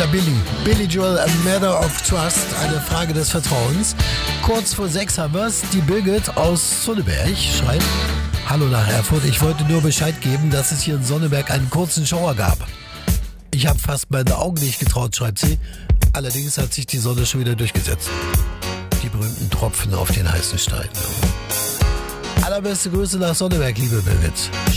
der Billy. Billy Joel, A Matter of Trust, eine Frage des Vertrauens. Kurz vor 6 haben wir's. Die Birgit aus Sonneberg schreibt: Hallo nach Erfurt, ich wollte nur Bescheid geben, dass es hier in Sonneberg einen kurzen Schauer gab. Ich habe fast meine Augen nicht getraut, schreibt sie. Allerdings hat sich die Sonne schon wieder durchgesetzt. Die berühmten Tropfen auf den heißen Stein. Allerbeste Grüße nach Sonneberg, liebe Birgit.